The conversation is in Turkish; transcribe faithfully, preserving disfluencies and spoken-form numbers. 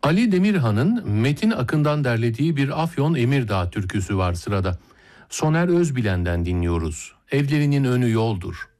Ali Demirhan'ın Metin Akın'dan derlediği bir Afyon Emirdağ türküsü var sırada. Soner Özbilen'den dinliyoruz. Evlerinin önü yoldur.